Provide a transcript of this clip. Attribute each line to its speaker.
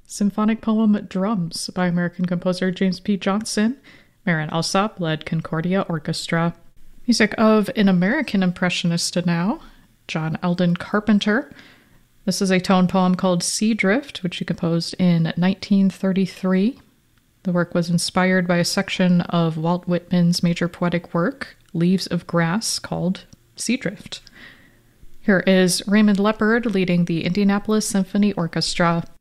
Speaker 1: Symphonic poem Drums by American composer James P. Johnson. Marin Alsop led Concordia Orchestra. Music of an American impressionist now, John Eldon Carpenter. This is a tone poem called Sea Drift, which he composed in 1933. The work was inspired by a section of Walt Whitman's major poetic work, Leaves of Grass, called Sea Drift. Here is Raymond Leppard leading the Indianapolis Symphony Orchestra.